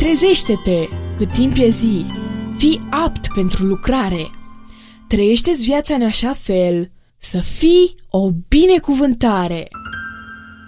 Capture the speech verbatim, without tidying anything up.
Trezește-te cât timp e zi, fii apt pentru lucrare. Trăiește-ți viața în așa fel să fii o binecuvântare.